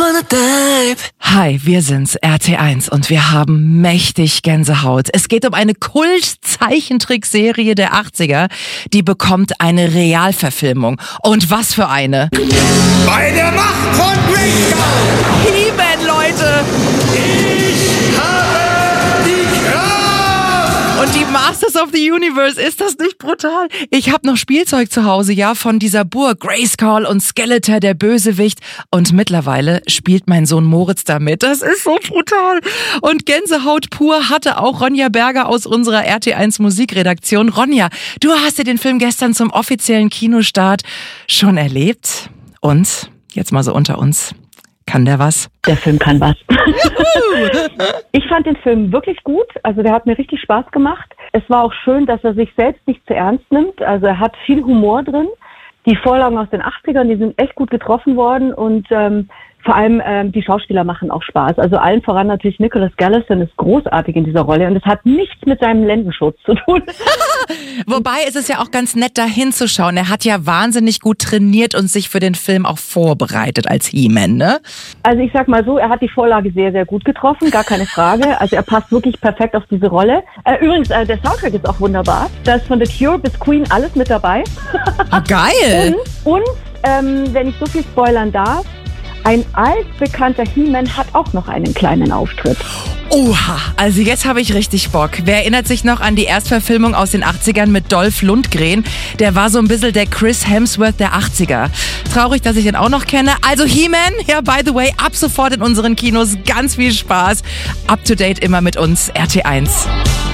Hi, wir sind's, RT1, und wir haben mächtig Gänsehaut. Es geht um eine Kult-Zeichentrickserie der 80er, die bekommt eine Realverfilmung. Und was für eine? Bei der Macht von Grayskull! He-Man, Leute! Ich habe die Kraft! Und die Masters of the Universe, ist das nicht brutal? Ich habe noch Spielzeug zu Hause, ja, von dieser Burg. Grayskull und Skeletor, der Bösewicht. Und mittlerweile spielt mein Sohn Moritz damit. Das ist so brutal. Und Gänsehaut pur hatte auch Ronja Berger aus unserer RT1 Musikredaktion. Ronja, du hast dir den Film gestern zum offiziellen Kinostart schon erlebt. Und, jetzt mal so unter uns, kann der was? Der Film kann was. Ich fand den Film wirklich gut. Also der hat mir richtig Spaß gemacht. Es war auch schön, dass er sich selbst nicht zu ernst nimmt. Also er hat viel Humor drin. Die Vorlagen aus den 80ern, die sind echt gut getroffen worden. Und vor allem die Schauspieler machen auch Spaß. Also allen voran natürlich Nicholas Gallison ist großartig in dieser Rolle. Und es hat nichts mit seinem Lendenschutz zu tun. Wobei ist es ja auch ganz nett, da hinzuschauen. Er hat ja wahnsinnig gut trainiert und sich für den Film auch vorbereitet als He-Man, ne? Also ich sag mal so, er hat die Vorlage sehr, sehr gut getroffen, gar keine Frage. Also er passt wirklich perfekt auf diese Rolle. Übrigens, der Soundtrack ist auch wunderbar. Da ist von The Cure bis Queen alles mit dabei. Ah, geil! Und wenn ich so viel spoilern darf, ein altbekannter He-Man hat auch noch einen kleinen Auftritt. Oha, also jetzt habe ich richtig Bock. Wer erinnert sich noch an die Erstverfilmung aus den 80ern mit Dolph Lundgren? Der war so ein bisschen der Chris Hemsworth der 80er. Traurig, dass ich ihn auch noch kenne. Also He-Man, ja, by the way, ab sofort in unseren Kinos. Ganz viel Spaß. Up to date immer mit uns, RT1.